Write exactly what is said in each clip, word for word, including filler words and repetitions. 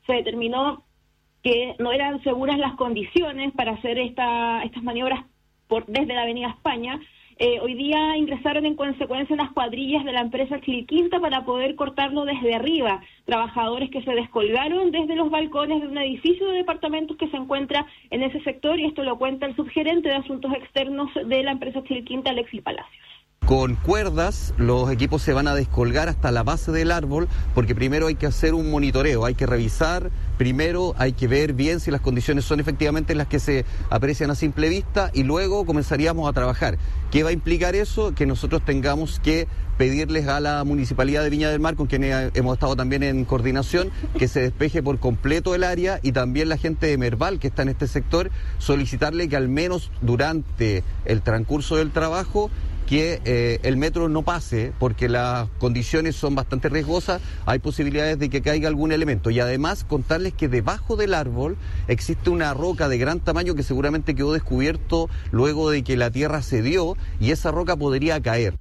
se determinó que no eran seguras las condiciones para hacer esta, estas maniobras por desde la Avenida España. Eh, hoy día ingresaron en consecuencia unas cuadrillas de la empresa Chilquinta para poder cortarlo desde arriba. Trabajadores que se descolgaron desde los balcones de un edificio de departamentos que se encuentra en ese sector, y esto lo cuenta el subgerente de Asuntos Externos de la empresa Chilquinta, Alexis Palacios. Con cuerdas los equipos se van a descolgar hasta la base del árbol, porque primero hay que hacer un monitoreo, hay que revisar, primero hay que ver bien si las condiciones son efectivamente las que se aprecian a simple vista, y luego comenzaríamos a trabajar. ¿Qué va a implicar eso? Que nosotros tengamos que pedirles a la Municipalidad de Viña del Mar, con quien hemos estado también en coordinación, que se despeje por completo el área, y también la gente de Merval que está en este sector, solicitarle que al menos durante el transcurso del trabajo que eh, el metro no pase, porque las condiciones son bastante riesgosas, hay posibilidades de que caiga algún elemento, y además contarles que debajo del árbol existe una roca de gran tamaño que seguramente quedó descubierto luego de que la tierra cedió, y esa roca podría caer.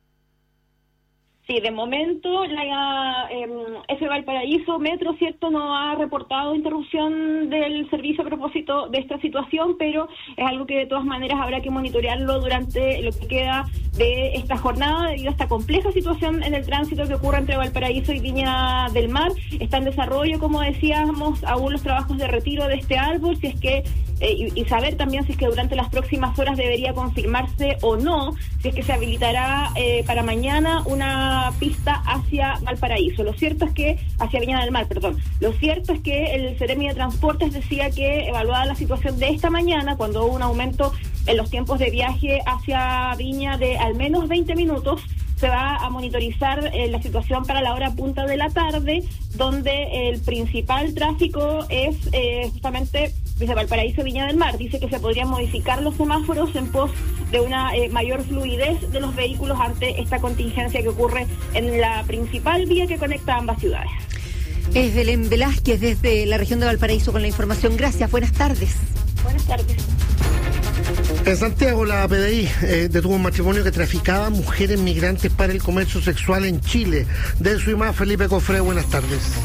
Sí, de momento la eh, F. Valparaíso Metro, cierto, no ha reportado interrupción del servicio a propósito de esta situación, pero es algo que de todas maneras habrá que monitorearlo durante lo que queda de esta jornada, debido a esta compleja situación en el tránsito que ocurre entre Valparaíso y Viña del Mar. Está en desarrollo, como decíamos, aún los trabajos de retiro de este árbol, si es que eh, y, y saber también si es que durante las próximas horas debería confirmarse o no, si es que se habilitará eh, para mañana una pista hacia Valparaíso. Lo cierto es que, hacia Viña del Mar, perdón. Lo cierto es que el Seremi de Transportes decía que, evaluada la situación de esta mañana, cuando hubo un aumento en los tiempos de viaje hacia Viña de al menos veinte minutos, se va a monitorizar eh, la situación para la hora punta de la tarde, donde el principal tráfico es eh, justamente desde Valparaíso a Viña del Mar. Dice que se podrían modificar los semáforos en pos de una eh, mayor fluidez de los vehículos ante esta contingencia que ocurre en la principal vía que conecta ambas ciudades. Es Belén Velázquez desde la región de Valparaíso con la información. Gracias, buenas tardes. Buenas tardes. En Santiago, la P D I eh, detuvo un matrimonio que traficaba mujeres migrantes para el comercio sexual en Chile. De su imagen, Felipe Cofré, buenas tardes.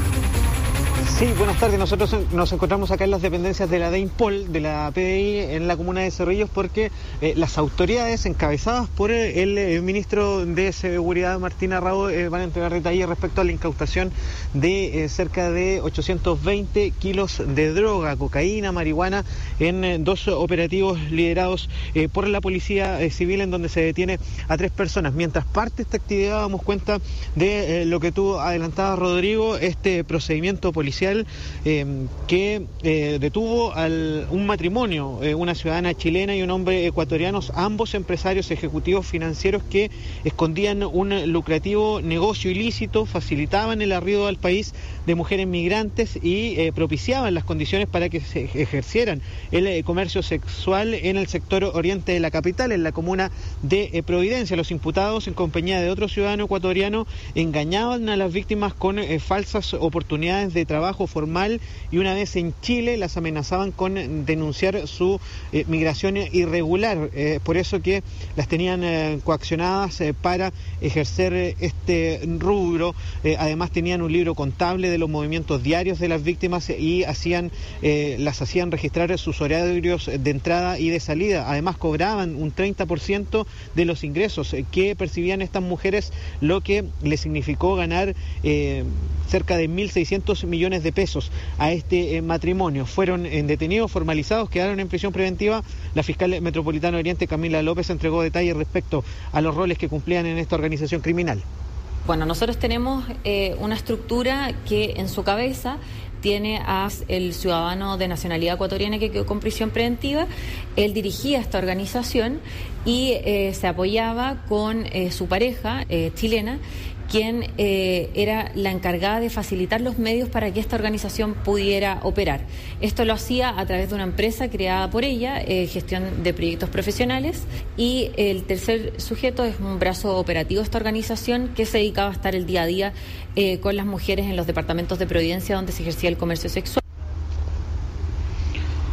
Sí, buenas tardes. Nosotros nos encontramos acá en las dependencias de la DEINPOL, de la P D I, en la comuna de Cerrillos, porque eh, las autoridades encabezadas por el, el ministro de Seguridad, Martín Arrao, eh, van a entregar detalles respecto a la incautación de eh, cerca de ochocientos veinte kilos de droga, cocaína, marihuana, en eh, dos operativos liderados eh, por la Policía eh, Civil, en donde se detiene a tres personas. Mientras parte esta actividad, damos cuenta de eh, lo que tú adelantabas, Rodrigo, este procedimiento policial Eh, que eh, detuvo a un matrimonio, eh, una ciudadana chilena y un hombre ecuatoriano, ambos empresarios ejecutivos financieros que escondían un lucrativo negocio ilícito, facilitaban el arribo al país de mujeres migrantes y eh, propiciaban las condiciones para que se ejercieran el eh, comercio sexual en el sector oriente de la capital, en la comuna de eh, Providencia. Los imputados, en compañía de otro ciudadano ecuatoriano, engañaban a las víctimas con eh, falsas oportunidades de trabajo formal, y una vez en Chile las amenazaban con denunciar su eh, migración irregular. Eh, por eso que las tenían eh, coaccionadas eh, para ejercer eh, este rubro. Eh, además tenían un libro contable de los movimientos diarios de las víctimas y hacían eh, las hacían registrar sus horarios de entrada y de salida. Además cobraban un treinta por ciento de los ingresos eh, que percibían estas mujeres, lo que les significó ganar eh, cerca de mil seiscientos millones de pesos a este eh, matrimonio. Fueron eh, detenidos, formalizados, quedaron en prisión preventiva. La fiscal metropolitana Oriente, Camila López, entregó detalles respecto a los roles que cumplían en esta organización criminal. Bueno, nosotros tenemos eh, una estructura que en su cabeza tiene a el ciudadano de nacionalidad ecuatoriana que quedó con prisión preventiva. Él dirigía esta organización y eh, se apoyaba con eh, su pareja eh, chilena, quien eh, era la encargada de facilitar los medios para que esta organización pudiera operar. Esto lo hacía a través de una empresa creada por ella, eh, gestión de proyectos profesionales, y el tercer sujeto es un brazo operativo de esta organización que se dedicaba a estar el día a día eh, con las mujeres en los departamentos de Providencia donde se ejercía el comercio sexual.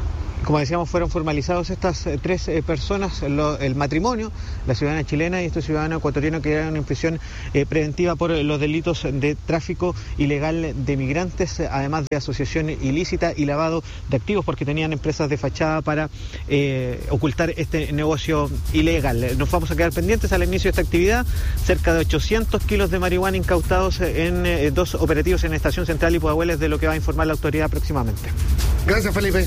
Como decíamos, fueron formalizados estas eh, tres eh, personas, lo, el matrimonio, la ciudadana chilena y este ciudadano ecuatoriano que quedaron en prisión eh, preventiva por eh, los delitos de tráfico ilegal de migrantes, eh, además de asociación ilícita y lavado de activos, porque tenían empresas de fachada para eh, ocultar este negocio ilegal. Nos vamos a quedar pendientes al inicio de esta actividad. Cerca de ochocientos kilos de marihuana incautados en eh, dos operativos en Estación Central y Pudahuel, de lo que va a informar la autoridad próximamente. Gracias, Felipe.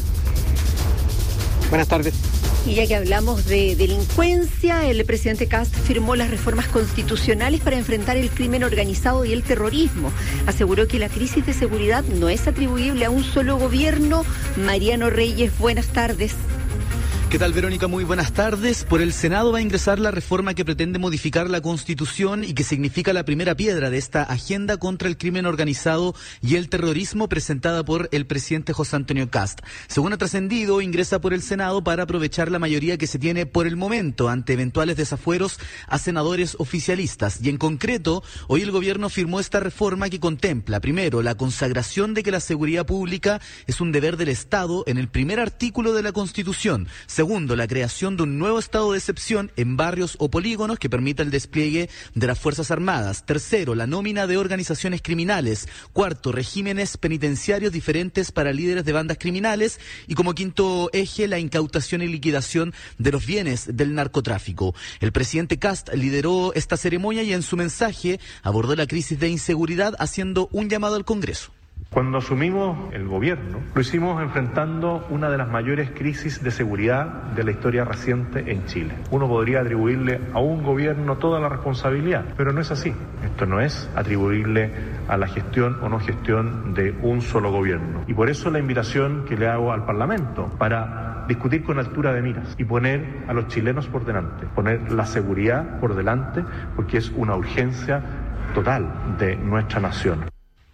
Buenas tardes. Y ya que hablamos de delincuencia, el presidente Kast firmó las reformas constitucionales para enfrentar el crimen organizado y el terrorismo. Aseguró que la crisis de seguridad no es atribuible a un solo gobierno. Mariano Reyes, buenas tardes. ¿Qué tal, Verónica? Muy buenas tardes. Por el Senado va a ingresar la reforma que pretende modificar la Constitución y que significa la primera piedra de esta agenda contra el crimen organizado y el terrorismo presentada por el presidente José Antonio Kast. Según ha trascendido, ingresa por el Senado para aprovechar la mayoría que se tiene por el momento ante eventuales desafueros a senadores oficialistas. Y en concreto, hoy el gobierno firmó esta reforma que contempla, primero, la consagración de que la seguridad pública es un deber del Estado en el primer artículo de la Constitución. Segundo, la creación de un nuevo estado de excepción en barrios o polígonos que permita el despliegue de las Fuerzas Armadas. Tercero, la nómina de organizaciones criminales. Cuarto, regímenes penitenciarios diferentes para líderes de bandas criminales. Y como quinto eje, la incautación y liquidación de los bienes del narcotráfico. El presidente Kast lideró esta ceremonia y en su mensaje abordó la crisis de inseguridad haciendo un llamado al Congreso. Cuando asumimos el gobierno, lo hicimos enfrentando una de las mayores crisis de seguridad de la historia reciente en Chile. Uno podría atribuirle a un gobierno toda la responsabilidad, pero no es así. Esto no es atribuirle a la gestión o no gestión de un solo gobierno. Y por eso la invitación que le hago al Parlamento para discutir con altura de miras y poner a los chilenos por delante, poner la seguridad por delante, porque es una urgencia total de nuestra nación.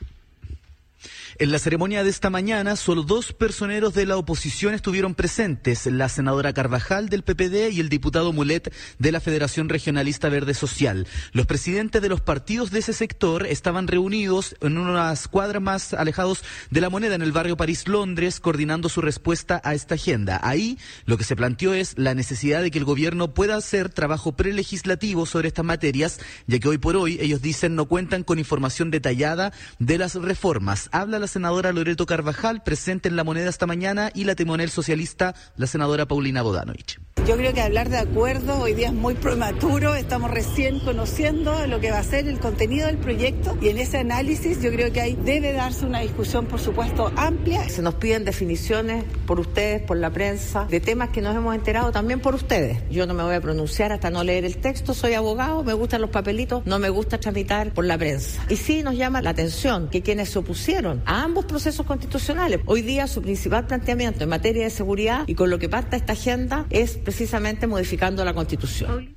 En la ceremonia de esta mañana, solo dos personeros de la oposición estuvieron presentes, la senadora Carvajal del P P D y el diputado Mulet de la Federación Regionalista Verde Social. Los presidentes de los partidos de ese sector estaban reunidos en unas cuadras más alejados de La Moneda, en el barrio París-Londres, coordinando su respuesta a esta agenda. Ahí lo que se planteó es la necesidad de que el gobierno pueda hacer trabajo prelegislativo sobre estas materias, ya que hoy por hoy, ellos dicen, no cuentan con información detallada de las reformas. Habla la senadora Loreto Carvajal, presente en La Moneda esta mañana, y la timonel socialista, la senadora Paulina Bodanovich. Yo creo que hablar de acuerdos hoy día es muy prematuro, estamos recién conociendo lo que va a ser el contenido del proyecto y en ese análisis yo creo que ahí debe darse una discusión, por supuesto, amplia. Se nos piden definiciones por ustedes, por la prensa, de temas que nos hemos enterado también por ustedes. Yo no me voy a pronunciar hasta no leer el texto, soy abogado, me gustan los papelitos, no me gusta tramitar por la prensa. Y sí nos llama la atención que quienes se opusieron a ambos procesos constitucionales, hoy día su principal planteamiento en materia de seguridad y con lo que parta esta agenda es precisamente modificando la Constitución.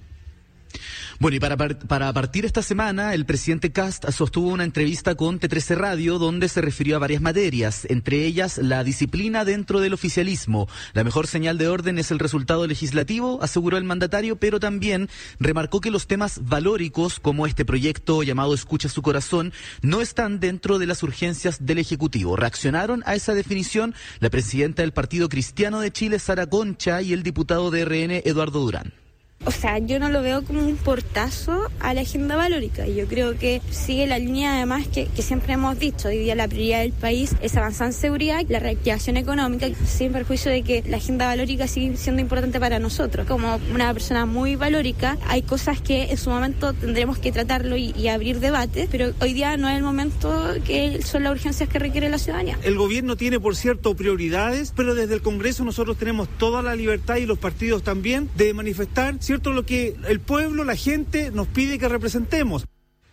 Bueno, y para, para partir esta semana, el presidente Kast sostuvo una entrevista con T trece Radio donde se refirió a varias materias, entre ellas la disciplina dentro del oficialismo. La mejor señal de orden es el resultado legislativo, aseguró el mandatario, pero también remarcó que los temas valóricos, como este proyecto llamado Escucha su corazón, no están dentro de las urgencias del Ejecutivo. Reaccionaron a esa definición la presidenta del Partido Cristiano de Chile, Sara Concha, y el diputado de R N, Eduardo Durán. O sea, yo no lo veo como un portazo a la agenda valórica. Yo creo que sigue la línea, además, que, que siempre hemos dicho. Hoy día la prioridad del país es avanzar en seguridad y la reactivación económica, sin perjuicio de que la agenda valórica sigue siendo importante para nosotros. Como una persona muy valórica, hay cosas que en su momento tendremos que tratarlo y, y abrir debate, pero hoy día no es el momento que son las urgencias que requiere la ciudadanía. El gobierno tiene, por cierto, prioridades, pero desde el Congreso nosotros tenemos toda la libertad, y los partidos también, de manifestar cierto lo que el pueblo, la gente nos pide que representemos.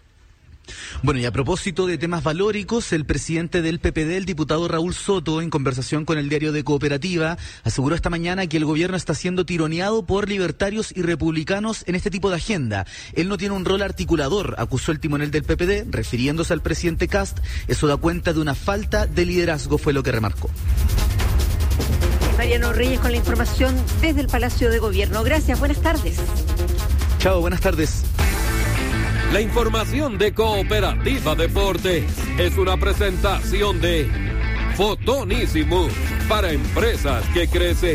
Bueno, y a propósito de temas valóricos, el presidente del P P D, el diputado Raúl Soto, en conversación con el diario de Cooperativa, aseguró esta mañana que el gobierno está siendo tironeado por libertarios y republicanos en este tipo de agenda. Él no tiene un rol articulador, acusó el timonel del P P D, refiriéndose al presidente Kast. Eso da cuenta de una falta de liderazgo, fue lo que remarcó. Mariano Reyes con la información desde el Palacio de Gobierno. Gracias, buenas tardes. Chao, buenas tardes. La información de Cooperativa Deportes es una presentación de Fotonísimo. para empresas que crecen.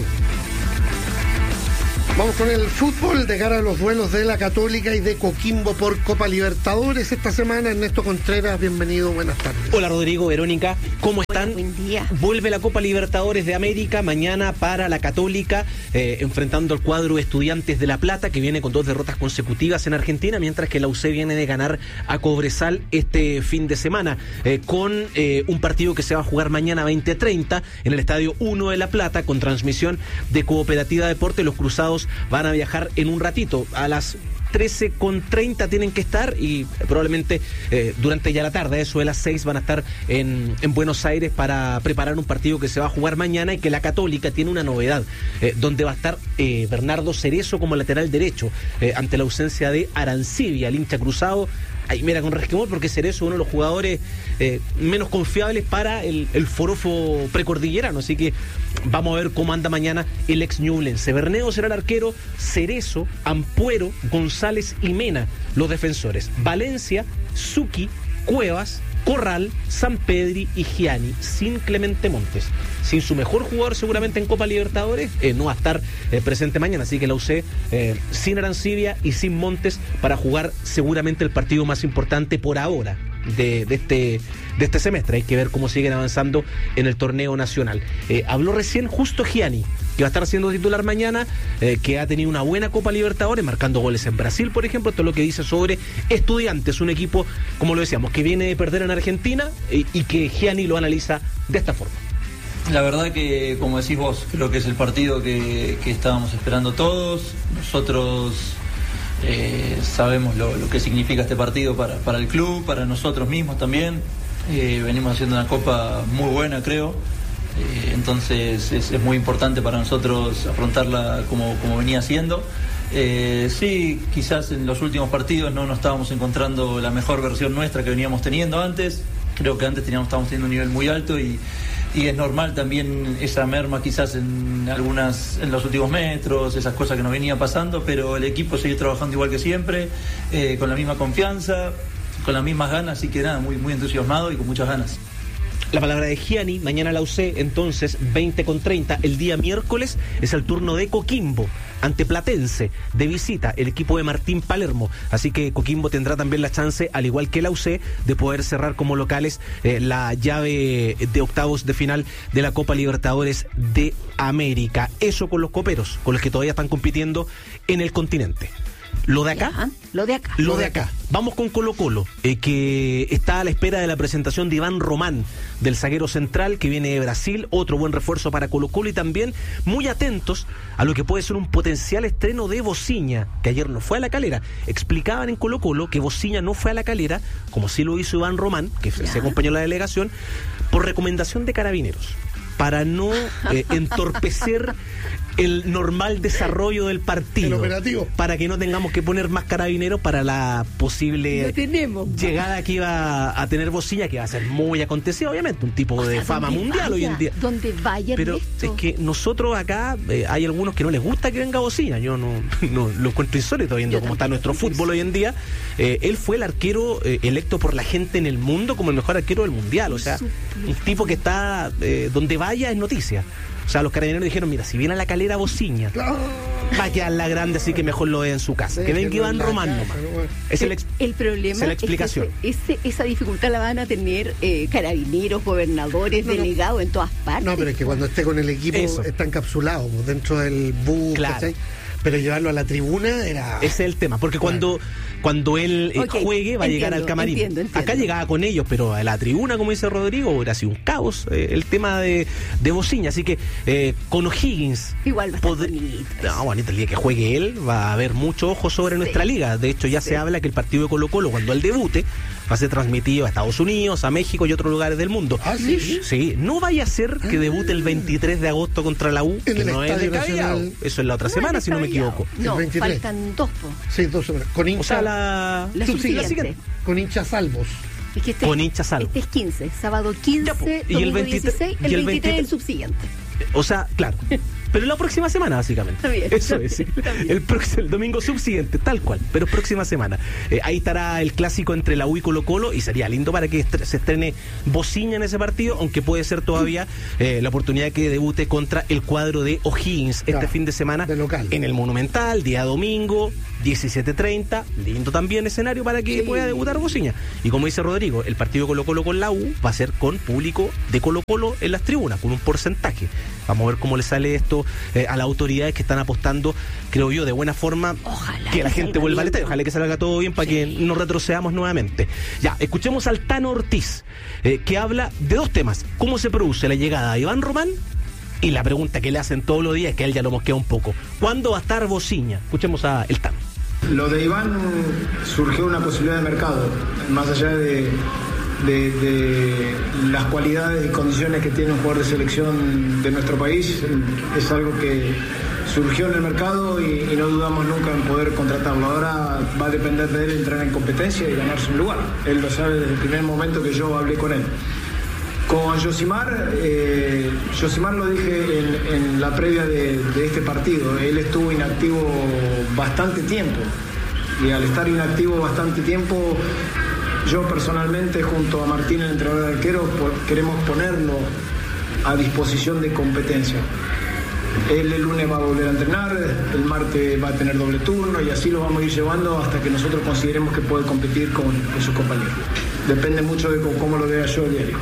Vamos con el fútbol de cara a los duelos de la Católica y de Coquimbo por Copa Libertadores esta semana. Ernesto Contreras, bienvenido, buenas tardes. Hola Rodrigo, Verónica, ¿cómo están? Buen día. Vuelve la Copa Libertadores de América mañana para la Católica, eh, enfrentando al cuadro de Estudiantes de La Plata, que viene con dos derrotas consecutivas en Argentina, mientras que la U C viene de ganar a Cobresal este fin de semana, eh, con eh, un partido que se va a jugar mañana veinte treinta en el Estadio uno de La Plata, con transmisión de Cooperativa Deporte. Los cruzados van a viajar en un ratito, a las trece con treinta tienen que estar y probablemente eh, durante ya la tarde, eso de las seis, van a estar en, en Buenos Aires para preparar un partido que se va a jugar mañana y que la Católica tiene una novedad, eh, donde va a estar eh, Bernardo Cerezo como lateral derecho, eh, ante la ausencia de Arancibia, el hincha cruzado. Ahí mira con resquemor porque Cerezo es uno de los jugadores eh, menos confiables para el, el forofo precordillerano, así que vamos a ver cómo anda mañana el ex ñublense. Berneo será el arquero, Cerezo, Ampuero, González y Mena los defensores. Valencia, Zucchi, Cuevas, Corral, Sampedri y Gianni, sin Clemente Montes. Sin su mejor jugador seguramente en Copa Libertadores, eh, no va a estar eh, presente mañana, así que la U C eh, sin Arancibia y sin Montes para jugar seguramente el partido más importante por ahora de, de, este, de este semestre. Hay que ver cómo siguen avanzando en el torneo nacional. Eh, habló recién justo Gianni, que va a estar siendo titular mañana, eh, que ha tenido una buena Copa Libertadores, marcando goles en Brasil, por ejemplo. Esto es lo que dice sobre Estudiantes, un equipo, como lo decíamos, que viene de perder en Argentina eh, y que Gianni lo analiza de esta forma. La verdad que, como decís vos, creo que es el partido que, que estábamos esperando todos. Nosotros eh, sabemos lo, lo que significa este partido para, para el club, para nosotros mismos también. Eh, venimos haciendo una Copa muy buena, creo. Eh, entonces es, es muy importante para nosotros afrontarla como, como venía siendo. Eh, sí, quizás en los últimos partidos no nos estábamos encontrando la mejor versión nuestra que veníamos teniendo antes. Creo que antes teníamos, estábamos teniendo un nivel muy alto y, y es normal también esa merma quizás en algunas, en los últimos metros, esas cosas que nos venía pasando, pero el equipo sigue trabajando igual que siempre, eh, con la misma confianza, con las mismas ganas, así que nada, muy, muy entusiasmado y con muchas ganas. La palabra de Gianni, mañana la U C, entonces, veinte con treinta. El día miércoles es el turno de Coquimbo, ante Platense, de visita, el equipo de Martín Palermo. Así que Coquimbo tendrá también la chance, al igual que la U C, de poder cerrar como locales eh, la llave de octavos de final de la Copa Libertadores de América. Eso con los coperos, con los que todavía están compitiendo en el continente. Lo de acá, ya, lo de acá. Lo de acá. Vamos con Colo Colo, eh, que está a la espera de la presentación de Iván Román, del zaguero central que viene de Brasil, otro buen refuerzo para Colo Colo, y también muy atentos a lo que puede ser un potencial estreno de Bociña, que ayer no fue a La Calera. Explicaban en Colo Colo que Bociña no fue a La Calera, como sí lo hizo Iván Román, que ya. se acompañó a la delegación, por recomendación de Carabineros, para no eh, entorpecer el normal desarrollo del partido, el operativo, para que no tengamos que poner más carabineros para la posible tenemos, llegada que iba a tener Bociña, que va a ser muy acontecida, obviamente, un tipo o de fama mundial vaya, hoy en día. Donde vaya, pero esto. Es que nosotros acá eh, hay algunos que no les gusta que venga Bociña. Yo no, no lo encuentro insólito viendo Yo cómo está nuestro fútbol hoy en día. Eh, él fue el arquero eh, electo por la gente en el mundo como el mejor arquero del mundial. O sea, un tipo que está eh, donde vaya es noticia. O sea, los carabineros dijeron, mira, si viene a La Calera Bociña, no. va a quedar la grande, así que mejor lo ve en su casa. Sí, que venga Iván Román nomás. Bueno. Es el, ex, el problema es la explicación. Es que ese, ese, esa dificultad la van a tener eh, carabineros, gobernadores, no, delegados no. en todas partes. No, pero es que cuando esté con el equipo Eso. está encapsulado dentro del bus, claro. ¿cachai? Pero llevarlo a la tribuna era... Ese es el tema, porque cuando, claro. cuando él eh, okay. juegue va entiendo, a llegar al camarín. Entiendo, entiendo. Acá llegaba con ellos, pero a la tribuna, como dice Rodrigo, hubiera sido un caos eh, el tema de, de Bociña. Así que eh, con O'Higgins... Igual va a estar pod... bonito. No, bonito, el día que juegue él va a haber mucho ojo sobre sí. nuestra liga. De hecho, ya sí. se habla que el partido de Colo Colo, cuando él debute, va a ser transmitido a Estados Unidos, a México y otros lugares del mundo. ¿Ah, sí? Sí, no vaya a ser que debute el veintitrés de agosto contra la U, en que el no es descabellado. Eso es la otra no semana, si no me equivoco. No, faltan dos. Po. Sí, dos semanas. Con hincha, o sea, la, la subsiguiente. Con hinchas salvos. Es que este, con hinchas salvos. Este es quince, sábado quince, ya, y el veintitrés, dieciséis, el, y el veintitrés el subsiguiente. O sea, claro. pero la próxima semana, básicamente. Está bien, Eso está es. bien, está bien. El, próximo, el domingo subsiguiente, tal cual, pero próxima semana. Eh, ahí estará el clásico entre la U y Colo-Colo, y sería lindo para que est- se estrene Bociña en ese partido, aunque puede ser todavía eh, la oportunidad que debute contra el cuadro de O'Higgins este Claro, fin de semana de local. en el Monumental, día domingo, diecisiete treinta, lindo también escenario para que Sí. pueda debutar Bociña. Y como dice Rodrigo, el partido Colo-Colo con la U va a ser con público de Colo-Colo en las tribunas, con un porcentaje. Vamos a ver cómo le sale esto eh, a las autoridades que están apostando, creo yo, de buena forma, Ojalá que la que gente salga vuelva al bien. estadio. Ojalá que salga todo bien para que no retrocedamos nuevamente. Ya, escuchemos al Tano Ortiz, eh, que habla de dos temas: cómo se produce la llegada de Iván Román, y la pregunta que le hacen todos los días, que a él ya lo mosquea un poco: ¿cuándo va a estar Bociña? Escuchemos a el Tano. Lo de Iván surgió una posibilidad de mercado, más allá de, de, de las cualidades y condiciones que tiene un jugador de selección de nuestro país. Es algo que surgió en el mercado y, y no dudamos nunca en poder contratarlo. Ahora va a depender de él entrar en competencia y ganarse un lugar. Él lo sabe desde el primer momento que yo hablé con él. Con Yosimar, eh, Yosimar lo dije en, en la previa de, de este partido. Él estuvo inactivo bastante tiempo y al estar inactivo bastante tiempo, yo personalmente junto a Martín, el entrenador de arqueros, por- queremos ponerlo a disposición de competencia. Él el lunes va a volver a entrenar, el martes va a tener doble turno y así lo vamos a ir llevando hasta que nosotros consideremos que puede competir con, con sus compañeros. Depende mucho de cómo, cómo lo vea yo diario.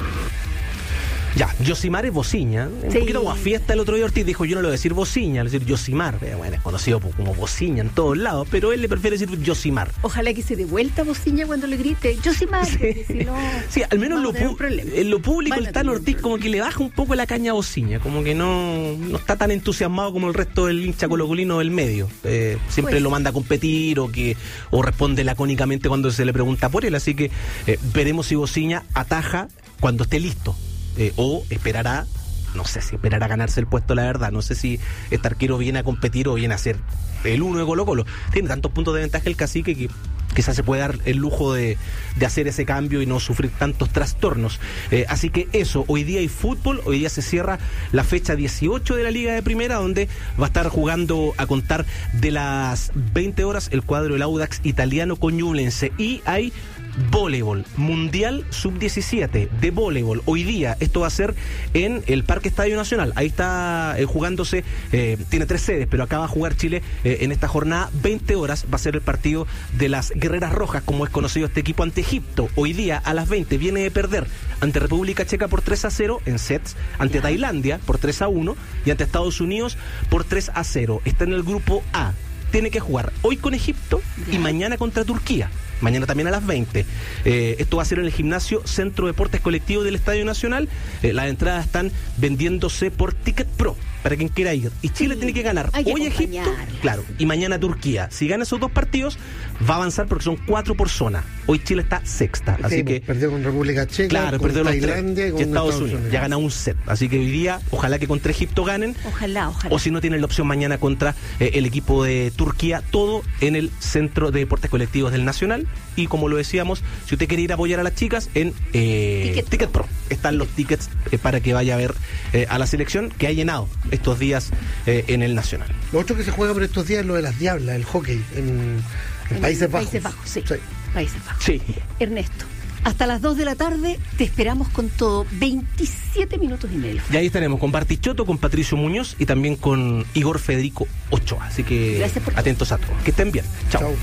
Ya, Yosimar es Bociña. Un Sí. poquito guafiesta el otro día Ortiz dijo: yo no lo voy a decir Bociña, le voy a decir Yosimar. Eh, Bueno, es conocido po- como Bociña en todos lados, pero él le prefiere decir Yosimar. Ojalá que se dé vuelta Bociña cuando le grite yo sí más, porque si no Sí, al menos en vamos lo, a tener pu- un problema. en lo público Van a el Tano tener un Ortiz como que le baja un poco la caña a Bociña, como que no, no está tan entusiasmado como el resto del hincha colocolino del medio. Eh, siempre Pues. lo manda a competir o que o responde lacónicamente cuando se le pregunta por él, así que eh, veremos si Bociña ataja cuando esté listo. Eh, o esperará, no sé si esperará a ganarse el puesto, la verdad. No sé si este arquero viene a competir o viene a ser el uno de Colo-Colo. Tiene tantos puntos de ventaja el Cacique que quizás se puede dar el lujo de, de hacer ese cambio y no sufrir tantos trastornos. Eh, así que eso, hoy día hay fútbol, hoy día se cierra la fecha dieciocho de la Liga de Primera, donde va a estar jugando a contar de las veinte horas el cuadro del Audax Italiano con Ñublense, y hay voleibol, Mundial sub diecisiete de voleibol. Hoy día esto va a ser en el Parque Estadio Nacional. Ahí está eh, jugándose, eh, tiene tres sedes, pero acá va a jugar Chile eh, en esta jornada. veinte horas va a ser el partido de las Guerreras Rojas, como es conocido este equipo, ante Egipto. Hoy día a las veinte viene de perder ante República Checa por tres a cero en sets, ante Tailandia por tres a uno y ante Estados Unidos por tres a cero. Está en el grupo A. Tiene que jugar hoy con Egipto y mañana contra Turquía. Mañana también a las veinte. Eh, esto va a ser en el gimnasio Centro Deportes Colectivos del Estadio Nacional. Eh, las entradas están vendiéndose por Ticket Pro, para quien quiera ir. Y Chile Sí, tiene que ganar hay que hoy Egipto, acompañarlas. claro, y mañana Turquía. Si gana esos dos partidos, va a avanzar porque son cuatro por zona. Hoy Chile está sexta, así Sí, que... perdió con República Checa, Claro, con perdió los tres. Tailandia y con Y Estados Unidos. Ya gana un set. Así que hoy día, ojalá que contra Egipto ganen. Ojalá, ojalá. O si no, tienen la opción mañana contra eh, el equipo de Turquía. Todo en el Centro de Deportes Colectivos del Nacional. Y como lo decíamos, si usted quiere ir a apoyar a las chicas, en eh, Ticket Ticket, Pro. Están los tickets eh, para que vaya a ver eh, a la selección, que ha llenado estos días eh, en el Nacional. Lo otro que se juega por estos días es lo de las Diablas, el hockey, en, en Países Bajos. Países Bajos, sí. Sí. Países Bajos. Sí. Ernesto, hasta las dos de la tarde te esperamos con todo. veintisiete minutos y medio. Y ahí estaremos con Bartichotto, con Patricio Muñoz y también con Igor Federico Ochoa. Así que Gracias por todo. atentos a todos. Que estén bien. Chao. Chao.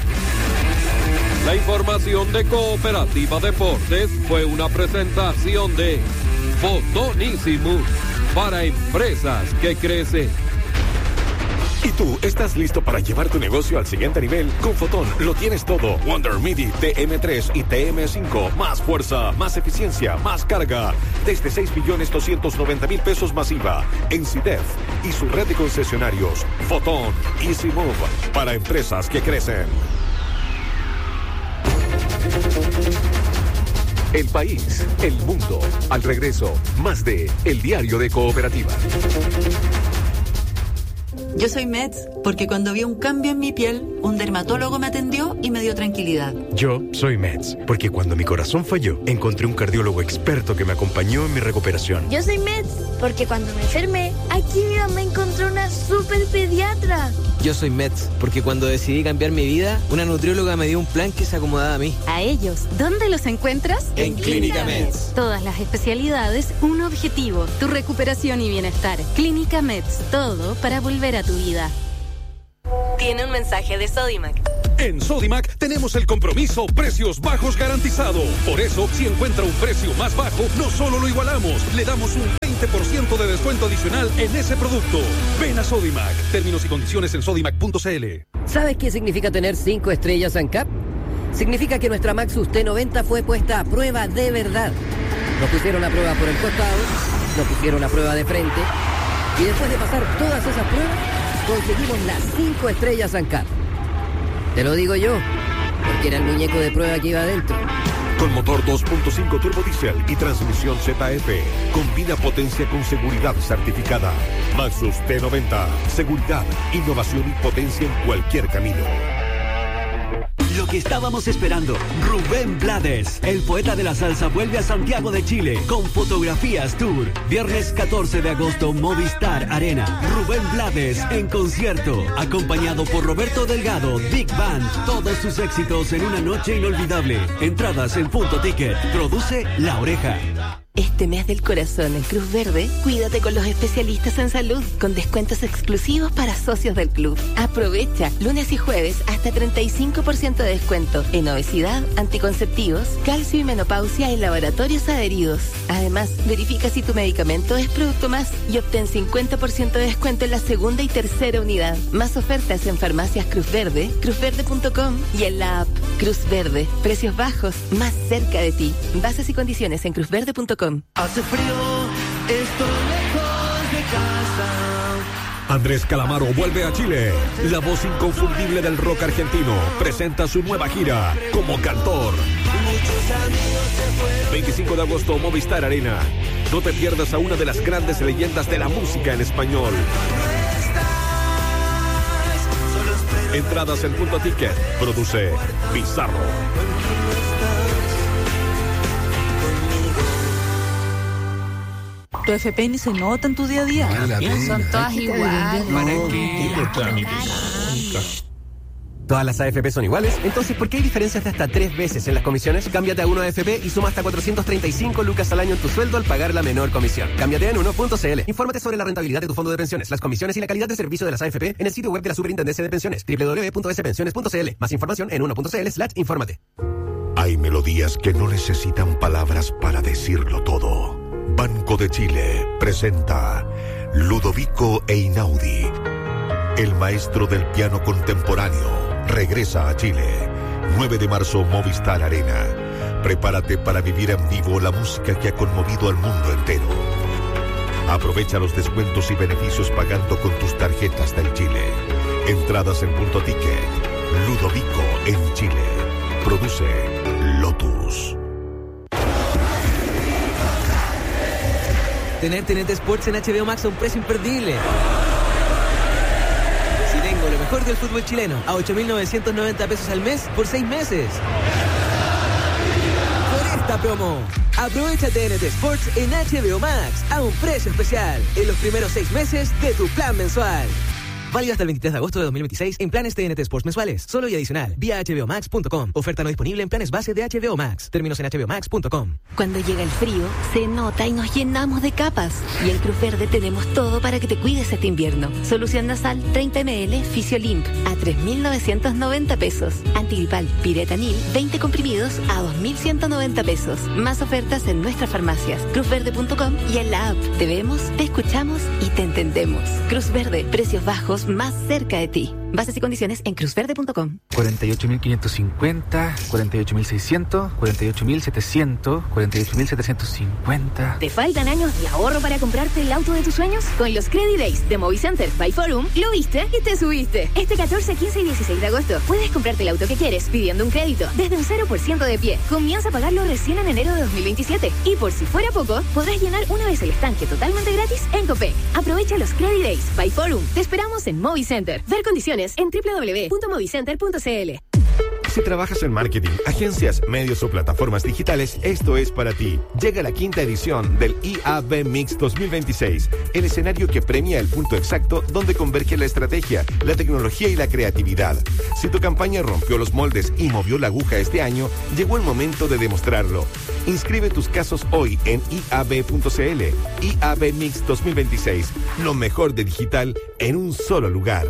La información de Cooperativa Deportes fue una presentación de Fotonísimos para empresas que crecen. ¿Y tú estás listo para llevar tu negocio al siguiente nivel? Con Fotón lo tienes todo. Wonder Midi T M tres y T M cinco. Más fuerza, más eficiencia, más carga. Desde seis millones doscientos noventa mil pesos masiva. En CIDEF y su red de concesionarios. Fotón Easy Move para empresas que crecen. El país, el mundo. Al regreso, más de El Diario de Cooperativa. Yo soy Mets, porque cuando vi un cambio en mi piel, un dermatólogo me atendió y me dio tranquilidad. Yo soy Meds, porque cuando mi corazón falló, encontré un cardiólogo experto que me acompañó en mi recuperación. Yo soy Meds, porque cuando me enfermé, aquí mi mamá encontró una super pediatra. Yo soy Meds, porque cuando decidí cambiar mi vida, una nutrióloga me dio un plan que se acomodaba a mí. A ellos, ¿dónde los encuentras? En Clínica Meds. Todas las especialidades, un objetivo, tu recuperación y bienestar. Clínica Meds, todo para volver a tu vida. Tiene un mensaje de Sodimac. En Sodimac tenemos el compromiso precios bajos garantizado. Por eso, si encuentra un precio más bajo, no solo lo igualamos, le damos un veinte por ciento de descuento adicional en ese producto. Ven a Sodimac. Términos y condiciones en sodimac punto c l. ¿Sabes qué significa tener cinco estrellas ANCAP? Significa que nuestra Maxus T noventa fue puesta a prueba de verdad. Nos pusieron a prueba por el costado, nos pusieron a prueba de frente, y después de pasar todas esas pruebas, conseguimos las cinco estrellas ANCAP. Te lo digo yo, porque era el muñeco de prueba que iba adentro. Con motor dos punto cinco turbo diesel y transmisión Z F. Combina potencia con seguridad certificada. Maxus T noventa. Seguridad, innovación y potencia en cualquier camino. Lo que estábamos esperando, Rubén Blades, el poeta de la salsa, vuelve a Santiago de Chile con Fotografías Tour. Viernes catorce de agosto, Movistar Arena. Rubén Blades en concierto, acompañado por Roberto Delgado, Big Band. Todos sus éxitos en una noche inolvidable. Entradas en Punto Ticket. Produce La Oreja. Este mes del corazón en Cruz Verde, cuídate con los especialistas en salud, con descuentos exclusivos para socios del club. Aprovecha lunes y jueves hasta treinta y cinco por ciento de descuento en obesidad, anticonceptivos, calcio y menopausia en laboratorios adheridos. Además, verifica si tu medicamento es Producto Más y obtén cincuenta por ciento de descuento en la segunda y tercera unidad. Más ofertas en farmacias Cruz Verde, cruz verde punto com y en la app Cruz Verde. Precios bajos, más cerca de ti. Bases y condiciones en cruz verde punto com. Hace frío, estoy lejos de casa. Andrés Calamaro vuelve a Chile. La voz inconfundible del rock argentino presenta su nueva gira como cantor. veinticinco de agosto, Movistar Arena. No te pierdas a una de las grandes leyendas de la música en español. Entradas en Punto Ticket. Produce Bizarro. Tu F P ni se nota en tu día a día. Vale, Son todas iguales. ¿Todas las A F P son iguales? Entonces, ¿por qué hay diferencias de hasta tres veces en las comisiones? Cámbiate a uno A F P y suma hasta cuatrocientos treinta y cinco lucas al año en tu sueldo al pagar la menor comisión. Cámbiate en uno punto c l. Infórmate sobre la rentabilidad de tu fondo de pensiones, las comisiones y la calidad de servicio de las A F P en el sitio web de la Superintendencia de Pensiones, doble u doble u doble u punto s pensiones punto c l. Más información en uno punto c l slash infórmate. Hay melodías que no necesitan palabras para decirlo todo. Banco de Chile presenta Ludovico Einaudi. El maestro del piano contemporáneo regresa a Chile. nueve de marzo, Movistar Arena. Prepárate para vivir en vivo la música que ha conmovido al mundo entero. Aprovecha los descuentos y beneficios pagando con tus tarjetas del Chile. Entradas en Punto Ticket. Ludovico en Chile. Produce Lotus. Tener T N T Sports en H B O Max a un precio imperdible. Si tengo lo mejor del fútbol chileno a ocho mil novecientos noventa pesos al mes por seis meses. Por esta promo, aprovecha T N T Sports en H B O Max a un precio especial en los primeros seis meses de tu plan mensual. Válido hasta el veintitrés de agosto de dos mil veintiséis en planes T N T Sports mensuales, solo y adicional, vía h b o max punto com. Oferta no disponible en planes base de H B O Max. Términos en h b o max punto com. Cuando llega el frío, se nota y nos llenamos de capas. Y en Cruz Verde tenemos todo para que te cuides este invierno. Solución nasal treinta mililitros Fisiolimp a tres mil novecientos noventa pesos. Antigripal Piretanil veinte comprimidos a dos mil ciento noventa pesos. Más ofertas en nuestras farmacias, cruz verde punto com y en la app. Te vemos, te escuchamos y te entendemos. Cruz Verde, precios bajos más cerca de ti. Bases y condiciones en cruzverde punto com. cuarenta y ocho mil quinientos cincuenta, cuarenta y ocho mil seiscientos, cuarenta y ocho mil setecientos, cuarenta y ocho mil setecientos cincuenta. ¿Te faltan años de ahorro para comprarte el auto de tus sueños? Con los Credit Days de Movicenter by Forum, lo viste y te subiste. Este catorce, quince y dieciséis de agosto puedes comprarte el auto que quieres pidiendo un crédito desde un cero por ciento de pie. Comienza a pagarlo recién en enero de dos mil veintisiete. Y por si fuera poco, podrás llenar una vez el estanque totalmente gratis en Copec. Aprovecha los Credit Days by Forum. Te esperamos en Movicenter. Ver condiciones en doble u doble u doble u punto movicenter punto c l. Si trabajas en marketing, agencias, medios o plataformas digitales, esto es para ti. Llega la quinta edición del I A B Mix dos mil veintiséis, el escenario que premia el punto exacto donde converge la estrategia, la tecnología y la creatividad. Si tu campaña rompió los moldes y movió la aguja este año, llegó el momento de demostrarlo. Inscribe tus casos hoy en I A B punto c l. I A B Mix dos mil veintiséis, lo mejor de digital en un solo lugar.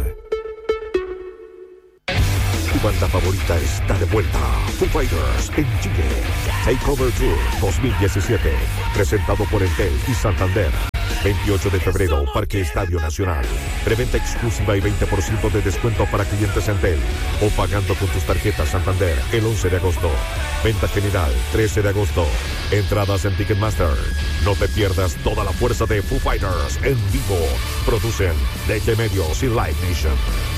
Tu banda favorita está de vuelta. Foo Fighters en Chile. Takeover Tour dos mil diecisiete. Presentado por Entel y Santander. veintiocho de febrero, Parque Estadio Nacional. Preventa exclusiva y veinte por ciento de descuento para clientes Entel. O pagando con tus tarjetas Santander el once de agosto. Venta general trece de agosto. Entradas en Ticketmaster. No te pierdas toda la fuerza de Foo Fighters en vivo. Producen D G Medios y Live Nation.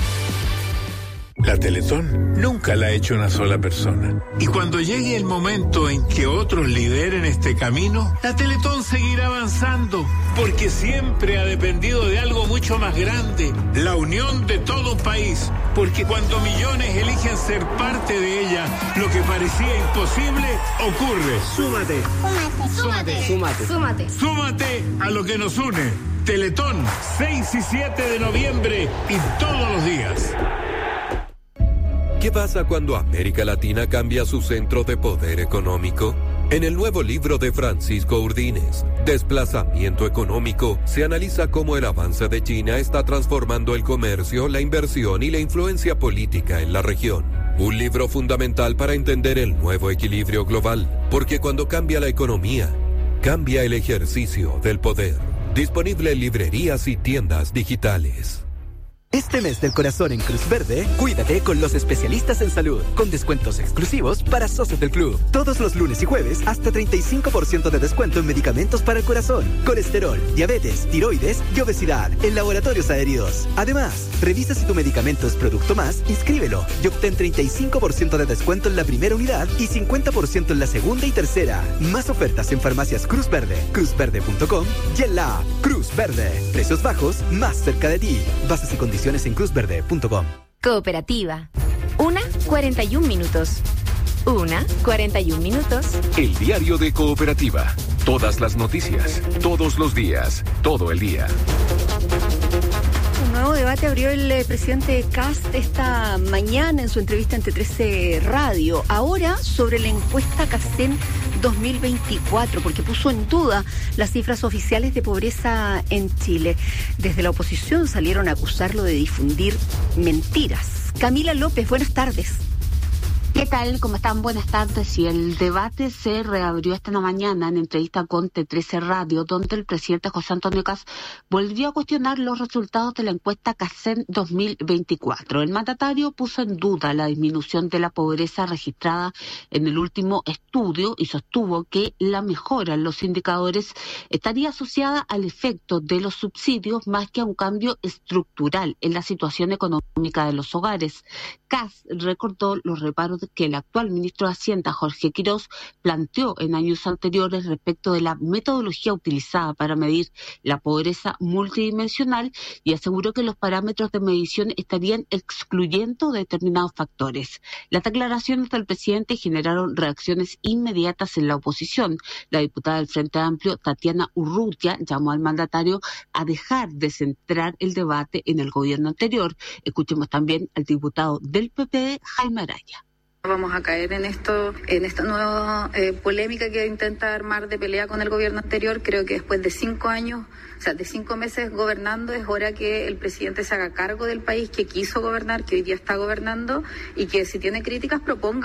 La Teletón nunca la ha hecho una sola persona. Y cuando llegue el momento en que otros lideren este camino, la Teletón seguirá avanzando, porque siempre ha dependido de algo mucho más grande, la unión de todo un país. Porque cuando millones eligen ser parte de ella, lo que parecía imposible ocurre. Súmate. Súmate. Súmate. Súmate. Súmate. Súmate a lo que nos une. Teletón, seis y siete de noviembre y todos los días. ¿Qué pasa cuando América Latina cambia su centro de poder económico? En el nuevo libro de Francisco Urdines, Desplazamiento Económico, se analiza cómo el avance de China está transformando el comercio, la inversión y la influencia política en la región. Un libro fundamental para entender el nuevo equilibrio global, porque cuando cambia la economía, cambia el ejercicio del poder. Disponible en librerías y tiendas digitales. Este mes del corazón en Cruz Verde, cuídate con los especialistas en salud, con descuentos exclusivos para socios del club. Todos los lunes y jueves, hasta treinta y cinco por ciento de descuento en medicamentos para el corazón, colesterol, diabetes, tiroides y obesidad en laboratorios adheridos. Además, revisa si tu medicamento es producto más, inscríbelo y obtén treinta y cinco por ciento de descuento en la primera unidad y cincuenta por ciento en la segunda y tercera. Más ofertas en farmacias Cruz Verde, cruz verde punto com y en la app Cruz Verde. Precios bajos, más cerca de ti. Bases y condiciones en cruz verde punto com. Cooperativa. Una, cuarenta y un minutos. Una, cuarenta y un minutos. El diario de Cooperativa. Todas las noticias, todos los días, todo el día. Un nuevo debate abrió el eh, presidente Kast esta mañana en su entrevista ante trece Radio. Ahora sobre la encuesta Cacen dos mil veinticuatro, porque puso en duda las cifras oficiales de pobreza en Chile. Desde la oposición salieron a acusarlo de difundir mentiras. Camila López, buenas tardes. ¿Qué tal? ¿Cómo están? Buenas tardes. Y el debate se reabrió esta mañana en entrevista con T trece Radio, donde el presidente José Antonio Kast volvió a cuestionar los resultados de la encuesta Cacen dos mil veinticuatro. El mandatario puso en duda la disminución de la pobreza registrada en el último estudio y sostuvo que la mejora en los indicadores estaría asociada al efecto de los subsidios más que a un cambio estructural en la situación económica de los hogares. Kast recordó los reparos que el actual ministro de Hacienda, Jorge Quirós, planteó en años anteriores respecto de la metodología utilizada para medir la pobreza multidimensional y aseguró que los parámetros de medición estarían excluyendo determinados factores. Las declaraciones del presidente generaron reacciones inmediatas en la oposición. La diputada del Frente Amplio, Tatiana Urrutia, llamó al mandatario a dejar de centrar el debate en el gobierno anterior. Escuchemos también al diputado del P P D, Jaime Araya. Vamos a caer en esto, en esta nueva eh, polémica que intenta armar de pelea con el gobierno anterior. Creo que después de cinco años, o sea, de cinco meses gobernando, es hora que el presidente se haga cargo del país que quiso gobernar, que hoy día está gobernando, y que si tiene críticas proponga,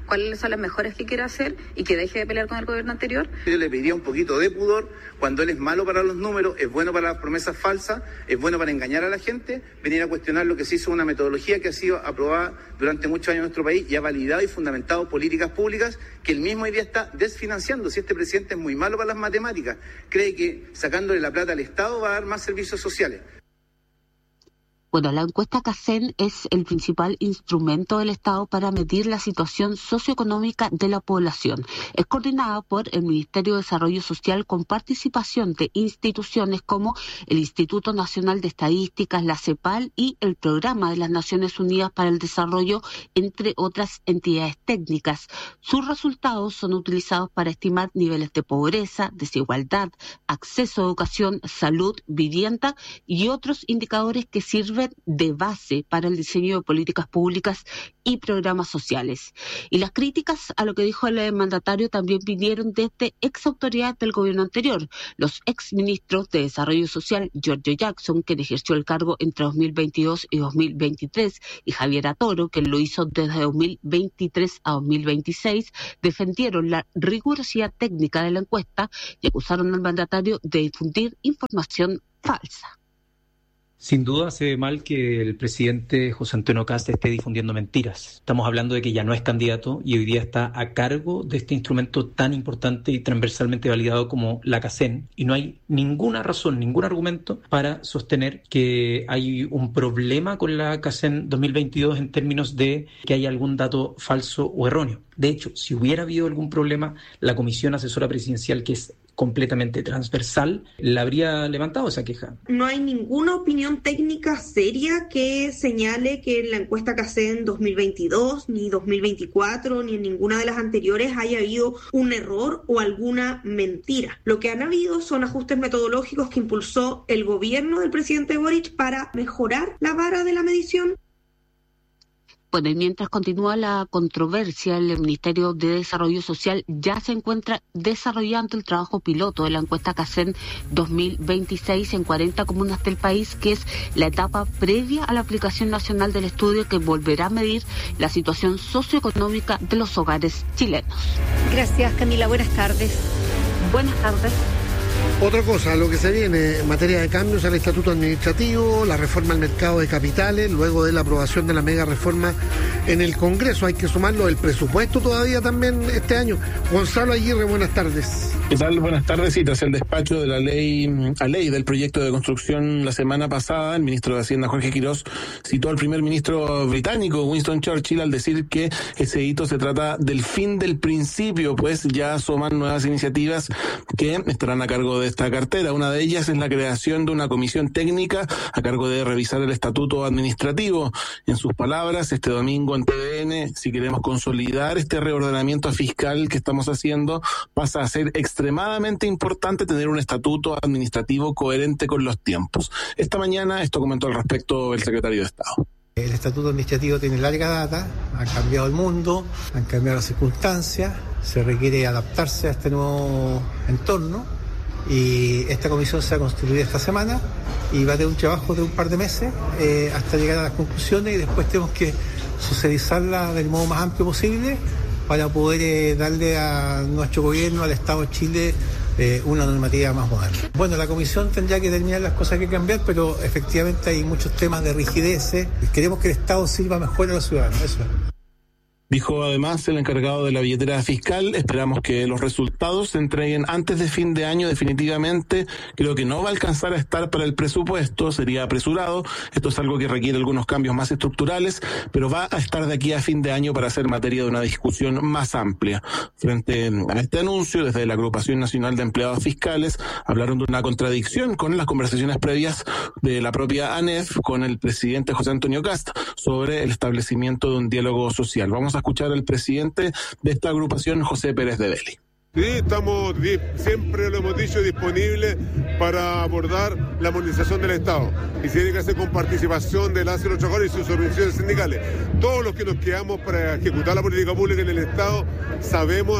cuáles son las mejoras que quiere hacer y que deje de pelear con el gobierno anterior. Yo le pediría un poquito de pudor cuando él es malo para los números, es bueno para las promesas falsas, es bueno para engañar a la gente, venir a cuestionar lo que se hizo, una metodología que ha sido aprobada durante muchos años en nuestro país y ha validado y fundamentado políticas públicas que él mismo hoy día está desfinanciando. Si este presidente es muy malo para las matemáticas, cree que sacándole la plata al Estado va a dar más servicios sociales. Bueno, la encuesta CACEN es el principal instrumento del Estado para medir la situación socioeconómica de la población. Es coordinada por el Ministerio de Desarrollo Social con participación de instituciones como el Instituto Nacional de Estadísticas, la CEPAL y el Programa de las Naciones Unidas para el Desarrollo, entre otras entidades técnicas. Sus resultados son utilizados para estimar niveles de pobreza, desigualdad, acceso a educación, salud, vivienda y otros indicadores que sirven de base para el diseño de políticas públicas y programas sociales. Y las críticas a lo que dijo el mandatario también vinieron desde ex autoridades del gobierno anterior. Los ex ministros de Desarrollo Social, Giorgio Jackson, quien ejerció el cargo entre dos mil veintidós y dos mil veintitrés, y Javier Atoro, quien lo hizo desde dos mil veintitrés a dos mil veintiséis, defendieron la rigurosidad técnica de la encuesta y acusaron al mandatario de difundir información falsa. Sin duda se ve mal que el presidente José Antonio Kast esté difundiendo mentiras. Estamos hablando de que ya no es candidato y hoy día está a cargo de este instrumento tan importante y transversalmente validado como la CACEN, y no hay ninguna razón, ningún argumento para sostener que hay un problema con la CACEN dos mil veintidós en términos de que hay algún dato falso o erróneo. De hecho, si hubiera habido algún problema, la Comisión Asesora Presidencial, que es completamente transversal, la habría levantado esa queja. No hay ninguna opinión técnica seria que señale que en la encuesta CACEN dos mil veintidós, ni dos mil veinticuatro, ni en ninguna de las anteriores haya habido un error o alguna mentira. Lo que han habido son ajustes metodológicos que impulsó el gobierno del presidente Boric para mejorar la vara de la medición. Bueno, y mientras continúa la controversia, el Ministerio de Desarrollo Social ya se encuentra desarrollando el trabajo piloto de la encuesta CACEN dos mil veintiséis en cuarenta comunas del país, que es la etapa previa a la aplicación nacional del estudio que volverá a medir la situación socioeconómica de los hogares chilenos. Gracias, Camila. Buenas tardes. Buenas tardes. Otra cosa, lo que se viene en materia de cambios al estatuto administrativo, la reforma al mercado de capitales, luego de la aprobación de la mega reforma en el Congreso. Hay que sumarlo el presupuesto todavía también este año. Gonzalo Aguirre, buenas tardes. ¿Qué tal? Buenas tardes. Y tras el despacho de la ley a ley del proyecto de construcción la semana pasada, el ministro de Hacienda, Jorge Quirós, citó al primer ministro británico, Winston Churchill, al decir que ese hito se trata del fin del principio, pues ya asoman nuevas iniciativas que estarán a cargo de esta cartera. Una de ellas es la creación de una comisión técnica a cargo de revisar el estatuto administrativo. En sus palabras, este domingo en T V N, si queremos consolidar este reordenamiento fiscal que estamos haciendo, pasa a ser extremadamente importante tener un estatuto administrativo coherente con los tiempos. Esta mañana esto comentó al respecto el secretario de Estado. El estatuto administrativo tiene larga data, ha cambiado el mundo, han cambiado las circunstancias, se requiere adaptarse a este nuevo entorno. Y esta comisión se va a constituir esta semana y va a tener un trabajo de un par de meses eh, hasta llegar a las conclusiones, y después tenemos que socializarla del modo más amplio posible para poder eh, darle a nuestro gobierno, al Estado de Chile, eh, una normativa más moderna. Bueno, la comisión tendrá que determinar las cosas que hay que cambiar, pero efectivamente hay muchos temas de rigideces. Queremos que el Estado sirva mejor a los ciudadanos, eso es. Dijo además el encargado de la billetera fiscal, esperamos que los resultados se entreguen antes de fin de año definitivamente. Creo que no va a alcanzar a estar para el presupuesto, sería apresurado. Esto es algo que requiere algunos cambios más estructurales, pero va a estar de aquí a fin de año para ser materia de una discusión más amplia. Frente a este anuncio, desde la Agrupación Nacional de Empleados Fiscales hablaron de una contradicción con las conversaciones previas de la propia ANEF con el presidente José Antonio Kast sobre el establecimiento de un diálogo social. Vamos a escuchar al presidente de esta agrupación, José Pérez de Belli. Sí, estamos, siempre lo hemos dicho, disponibles para abordar la modernización del Estado. Y se tiene que hacer con participación de las y los trabajadores y sus organizaciones sindicales. Todos los que nos quedamos para ejecutar la política pública en el Estado sabemos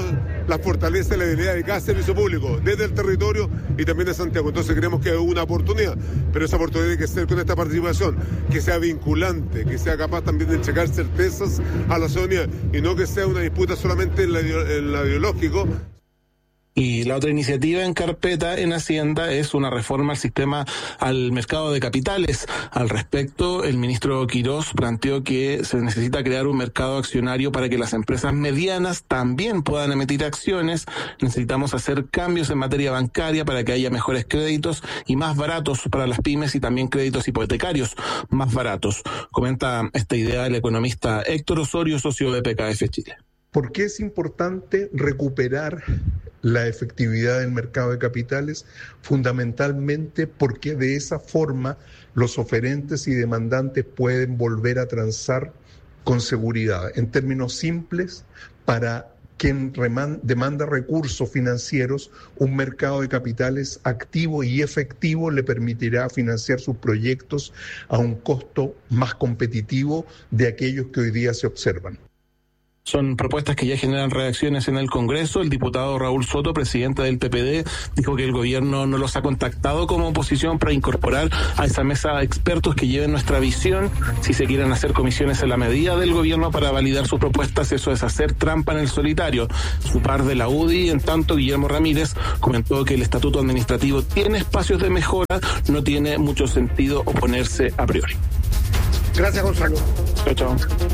la fortaleza y la debilidad de cada servicio público, desde el territorio y también de Santiago. Entonces creemos que es una oportunidad, pero esa oportunidad tiene que ser con esta participación, que sea vinculante, que sea capaz también de entregar certezas a la ciudadanía y no que sea una disputa solamente en la, en la ideológico. Y la otra iniciativa en carpeta en Hacienda es una reforma al sistema, al mercado de capitales. Al respecto, el ministro Quirós planteó que se necesita crear un mercado accionario para que las empresas medianas también puedan emitir acciones. Necesitamos hacer cambios en materia bancaria para que haya mejores créditos y más baratos para las pymes y también créditos hipotecarios más baratos. Comenta esta idea el economista Héctor Osorio, socio de P K F Chile. ¿Por qué es importante recuperar la efectividad del mercado de capitales? Fundamentalmente porque de esa forma los oferentes y demandantes pueden volver a transar con seguridad. En términos simples, para quien reman- demanda recursos financieros, un mercado de capitales activo y efectivo le permitirá financiar sus proyectos a un costo más competitivo de aquellos que hoy día se observan. Son propuestas que ya generan reacciones en el Congreso. El diputado Raúl Soto, presidente del P P D, dijo que el gobierno no los ha contactado como oposición para incorporar a esa mesa de expertos que lleven nuestra visión. Si se quieren hacer comisiones en la medida del gobierno para validar sus propuestas, eso es hacer trampa en el solitario. Su par de la U D I, en tanto, Guillermo Ramírez, comentó que el estatuto administrativo tiene espacios de mejora, no tiene mucho sentido oponerse a priori. Gracias, Gonzalo. Chao, chao.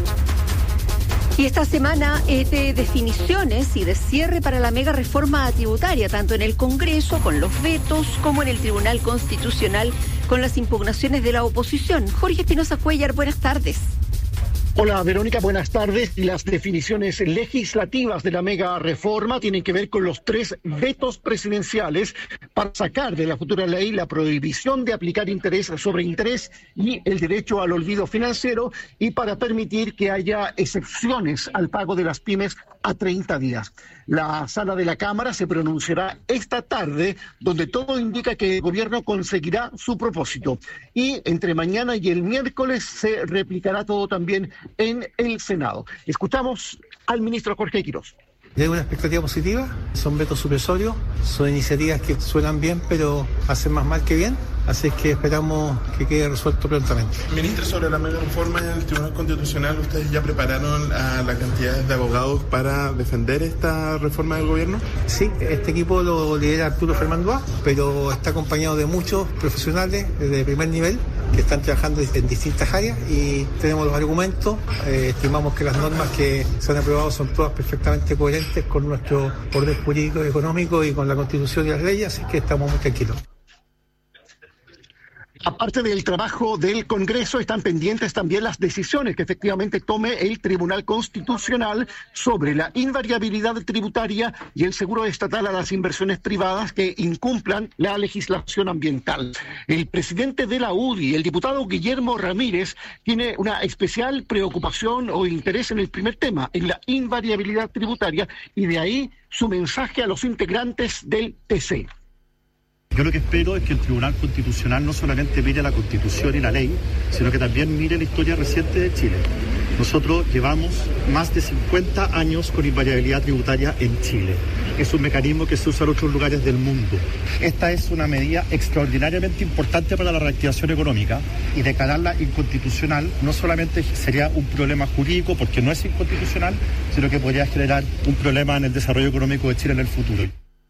Y esta semana es de definiciones y de cierre para la mega reforma tributaria, tanto en el Congreso con los vetos como en el Tribunal Constitucional con las impugnaciones de la oposición. Jorge Espinosa Cuellar, buenas tardes. Hola Verónica, buenas tardes. Las definiciones legislativas de la mega reforma tienen que ver con los tres vetos presidenciales para sacar de la futura ley la prohibición de aplicar interés sobre interés y el derecho al olvido financiero, y para permitir que haya excepciones al pago de las pymes a treinta días. La sala de la Cámara se pronunciará esta tarde, donde todo indica que el gobierno conseguirá su propósito. Y entre mañana y el miércoles se replicará todo también en el Senado. Escuchamos al ministro Jorge Quirós. Hay una expectativa positiva, son vetos supresorios, son iniciativas que suenan bien, pero hacen más mal que bien, así es que esperamos que quede resuelto prontamente. Ministro, sobre la mega reforma en el Tribunal Constitucional, ¿ustedes ya prepararon a la cantidad de abogados para defender esta reforma del gobierno? Sí, este equipo lo lidera Arturo Fernández, pero está acompañado de muchos profesionales de primer nivel que están trabajando en distintas áreas y tenemos los argumentos. Eh, estimamos que las normas que se han aprobado son todas perfectamente coherentes con nuestro orden jurídico y económico y con la Constitución y las leyes, así que estamos muy tranquilos. Aparte del trabajo del Congreso, están pendientes también las decisiones que efectivamente tome el Tribunal Constitucional sobre la invariabilidad tributaria y el seguro estatal a las inversiones privadas que incumplan la legislación ambiental. El presidente de la U D I, el diputado Guillermo Ramírez, tiene una especial preocupación o interés en el primer tema, en la invariabilidad tributaria, y de ahí su mensaje a los integrantes del T C. Yo lo que espero es que el Tribunal Constitucional no solamente mire la Constitución y la ley, sino que también mire la historia reciente de Chile. Nosotros llevamos más de cincuenta años con invariabilidad tributaria en Chile. Es un mecanismo que se usa en otros lugares del mundo. Esta es una medida extraordinariamente importante para la reactivación económica, y declararla inconstitucional no solamente sería un problema jurídico, porque no es inconstitucional, sino que podría generar un problema en el desarrollo económico de Chile en el futuro.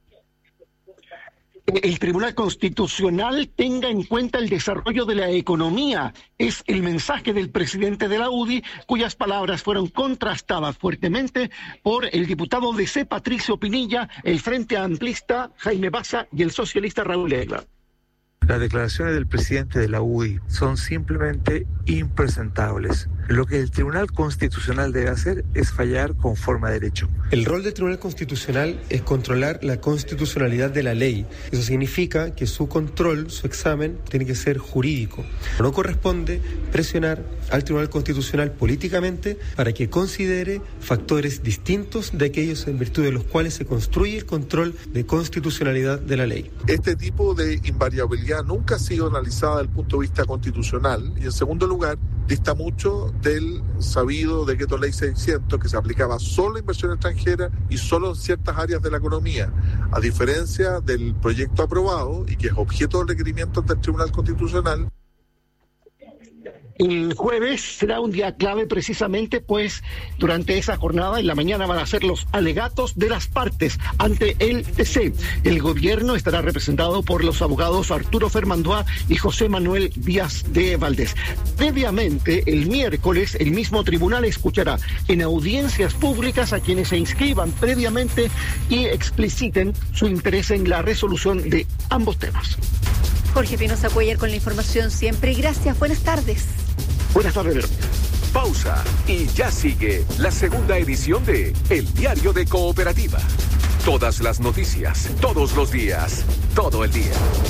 El Tribunal Constitucional tenga en cuenta el desarrollo de la economía. Es el mensaje del presidente de la U D I, cuyas palabras fueron contrastadas fuertemente por el diputado de C, Patricio Pinilla, el Frente Amplista, Jaime Baza, y el socialista Raúl Egla. Las declaraciones del presidente de la U D I son simplemente impresentables. Lo que el Tribunal Constitucional debe hacer es fallar conforme a derecho. El rol del Tribunal Constitucional es controlar la constitucionalidad de la ley. Eso significa que su control, su examen, tiene que ser jurídico. No corresponde presionar al Tribunal Constitucional políticamente para que considere factores distintos de aquellos en virtud de los cuales se construye el control de constitucionalidad de la ley. Este tipo de invariabilidad nunca ha sido analizada desde el punto de vista constitucional, y en segundo lugar, dista mucho del sabido decreto ley seiscientos, que se aplicaba solo a inversión extranjera y solo en ciertas áreas de la economía, a diferencia del proyecto aprobado y que es objeto de requerimientos del Tribunal Constitucional. El jueves será un día clave precisamente, pues durante esa jornada en la mañana van a ser los alegatos de las partes ante el T C. El gobierno estará representado por los abogados Arturo Fermandoa y José Manuel Díaz de Valdés. Previamente, el miércoles, el mismo tribunal escuchará en audiencias públicas a quienes se inscriban previamente y expliciten su interés en la resolución de ambos temas. Jorge Pinoza Cuellar con la información siempre. Gracias, buenas tardes. Buenas tardes, Verónica. Pausa y ya sigue la segunda edición de El Diario de Cooperativa. Todas las noticias, todos los días, todo el día.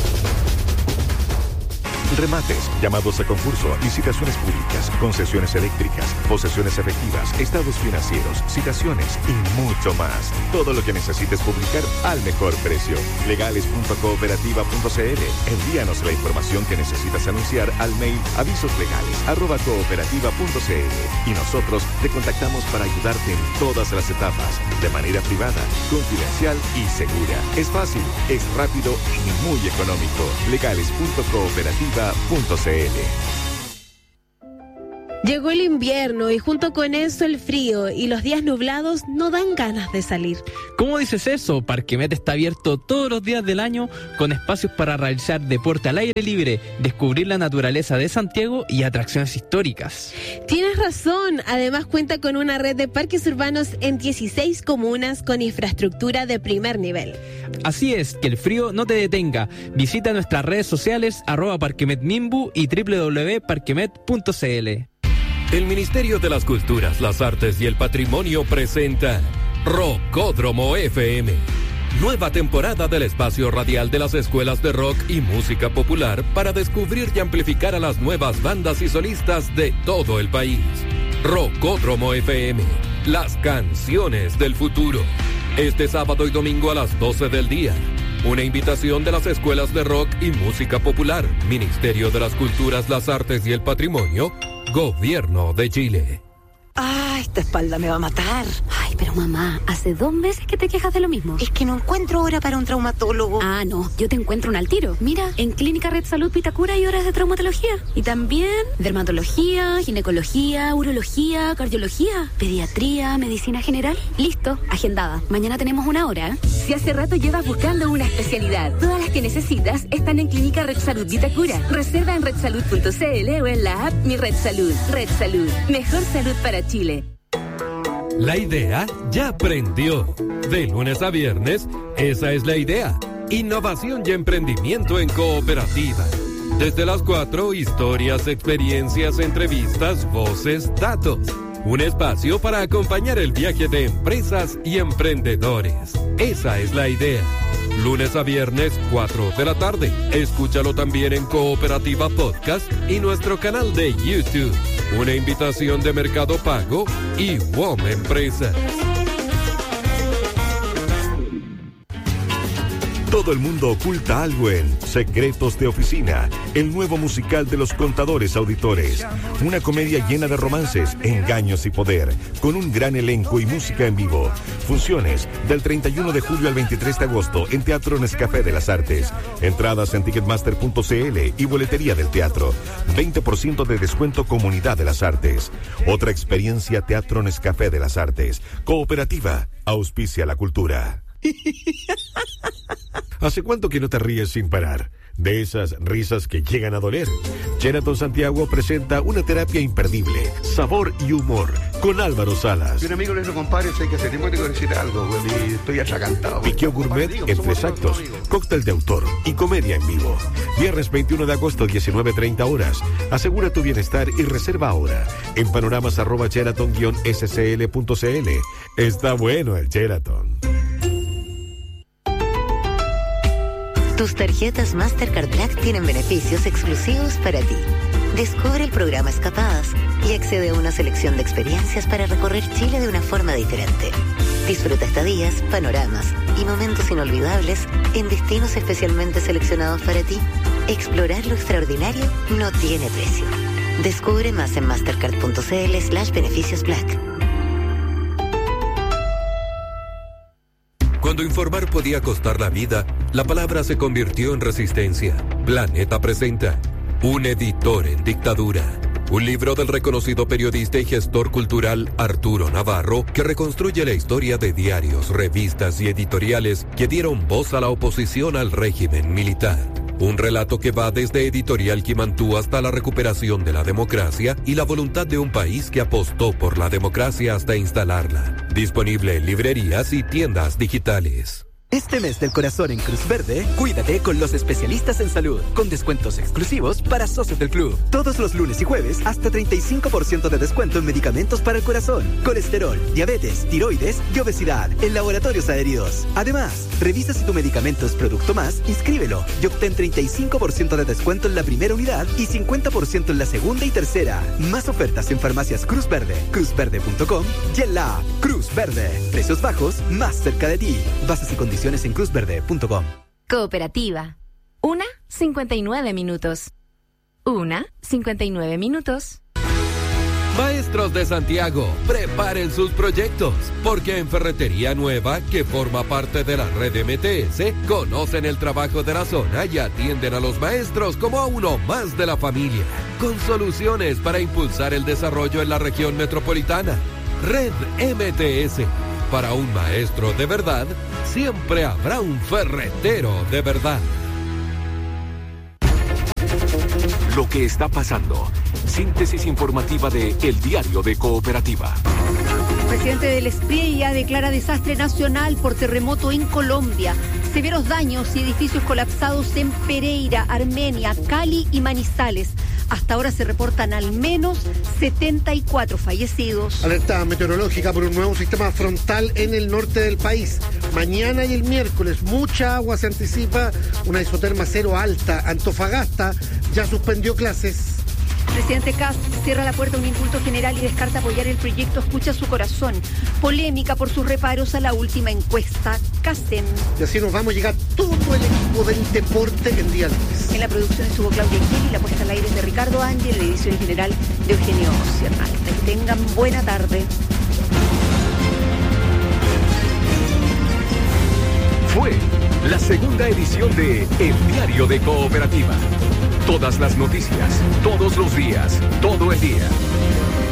Remates, llamados a concurso, licitaciones públicas, concesiones eléctricas, posesiones efectivas, estados financieros, citaciones y mucho más. Todo lo que necesites publicar al mejor precio. legales punto cooperativa punto c l. Envíanos la información que necesitas anunciar al mail avisoslegales arroba cooperativa punto c l y nosotros te contactamos para ayudarte en todas las etapas, de manera privada, confidencial y segura. Es fácil, es rápido y muy económico. legales punto cooperativa punto c l. Llegó el invierno y junto con eso el frío y los días nublados no dan ganas de salir. ¿Cómo dices eso? Parquemet está abierto todos los días del año con espacios para realizar deporte al aire libre, descubrir la naturaleza de Santiago y atracciones históricas. Tienes razón, además cuenta con una red de parques urbanos en dieciséis comunas con infraestructura de primer nivel. Así es, que el frío no te detenga. Visita nuestras redes sociales arroba parquemetmimbu y doble u doble u doble u punto parquemet punto c l. El Ministerio de las Culturas, las Artes y el Patrimonio presenta Rockódromo F M. Nueva temporada del espacio radial de las escuelas de rock y música popular para descubrir y amplificar a las nuevas bandas y solistas de todo el país. Rockódromo F M, las canciones del futuro. Este sábado y domingo a las doce del día. Una invitación de las escuelas de rock y música popular, Ministerio de las Culturas, las Artes y el Patrimonio, Gobierno de Chile. Ah, esta espalda me va a matar. Ay, pero mamá, hace dos meses que te quejas de lo mismo. Es que no encuentro hora para un traumatólogo. Ah, no, yo te encuentro un al tiro. Mira, en Clínica Red Salud Vitacura hay horas de traumatología. Y también dermatología, ginecología, urología, cardiología, pediatría, medicina general. Listo, agendada. Mañana tenemos una hora. Si hace rato llevas buscando una especialidad, todas las que necesitas están en Clínica Red Salud Vitacura. Reserva en red salud punto c l o en la app Mi Red Salud. Red Salud, mejor salud para Chile. La idea ya prendió. De lunes a viernes, esa es la idea. Innovación y emprendimiento en cooperativa. Desde las cuatro, historias, experiencias, entrevistas, voces, datos. Un espacio para acompañar el viaje de empresas y emprendedores. Esa es la idea. Lunes a viernes, cuatro de la tarde. Escúchalo también en Cooperativa Podcast y nuestro canal de YouTube. Una invitación de Mercado Pago y W O M Empresas. Todo el mundo oculta algo en Secretos de Oficina, el nuevo musical de los contadores auditores. Una comedia llena de romances, engaños y poder, con un gran elenco y música en vivo. Funciones del treinta y uno de julio al veintitrés de agosto en Teatro Nescafé de las Artes. Entradas en ticketmaster punto c l y boletería del teatro. veinte por ciento de descuento Comunidad de las Artes. Otra experiencia Teatro Nescafé de las Artes. Cooperativa, auspicia la cultura. ¿Hace cuánto que no te ríes sin parar? De esas risas que llegan a doler. Sheraton Santiago presenta una terapia imperdible, sabor y humor, con Álvaro Salas. Mi amigo nuestro compadre, sé que hace tiempo que tengo que decir algo, güey, y estoy atragantado. Piqueo Gourmet en tres actos, cóctel de autor y comedia en vivo. Viernes veintiuno de agosto, diecinueve treinta horas. Asegura tu bienestar y reserva ahora en panoramas arroba sheraton guion s c l punto c l. Está bueno el Sheraton. Tus tarjetas Mastercard Black tienen beneficios exclusivos para ti. Descubre el programa Escapadas y accede a una selección de experiencias para recorrer Chile de una forma diferente. Disfruta estadías, panoramas y momentos inolvidables en destinos especialmente seleccionados para ti. Explorar lo extraordinario no tiene precio. Descubre más en mastercard.cl slash beneficios black. Cuando informar podía costar la vida, la palabra se convirtió en resistencia. Planeta presenta Un editor en dictadura. Un libro del reconocido periodista y gestor cultural Arturo Navarro que reconstruye la historia de diarios, revistas y editoriales que dieron voz a la oposición al régimen militar. Un relato que va desde Editorial Quimantú hasta la recuperación de la democracia y la voluntad de un país que apostó por la democracia hasta instalarla. Disponible en librerías y tiendas digitales. Este mes del corazón en Cruz Verde, cuídate con los especialistas en salud, con descuentos exclusivos para socios del club. Todos los lunes y jueves, hasta treinta y cinco por ciento de descuento en medicamentos para el corazón, colesterol, diabetes, tiroides y obesidad en laboratorios adheridos. Además, revisa si tu medicamento es producto más, inscríbelo y obtén treinta y cinco por ciento de descuento en la primera unidad y cincuenta por ciento en la segunda y tercera. Más ofertas en farmacias Cruz Verde, cruz verde punto com y en la app Cruz Verde. Precios bajos, más cerca de ti. Bases y condiciones en cruz verde punto com. Cooperativa. Una, cincuenta y nueve minutos. Una, cincuenta y nueve minutos. Maestros de Santiago, preparen sus proyectos, porque en Ferretería Nueva, que forma parte de la red M T S, conocen el trabajo de la zona y atienden a los maestros como a uno más de la familia, con soluciones para impulsar el desarrollo en la región metropolitana. Red M T S. Para un maestro de verdad, siempre habrá un ferretero de verdad. Lo que está pasando. Síntesis informativa de El Diario de Cooperativa. El presidente del S P R I A declara desastre nacional por terremoto en Colombia. Severos daños y edificios colapsados en Pereira, Armenia, Cali y Manizales. Hasta ahora se reportan al menos setenta y cuatro fallecidos. Alerta meteorológica por un nuevo sistema frontal en el norte del país. Mañana y el miércoles mucha agua se anticipa, una isoterma cero alta. Antofagasta ya suspendió clases. Presidente Kast cierra la puerta a un indulto general y descarta apoyar el proyecto Escucha su corazón. Polémica por sus reparos a la última encuesta Casen. Y así nos vamos a llegar todo el equipo del deporte en día lunes. En la producción estuvo Claudia Gil y la puesta al aire de Ricardo Ángel, la edición general de Eugenio Ciernal. Que tengan buena tarde. Fue la segunda edición de El Diario de Cooperativa. Todas las noticias, todos los días, todo el día.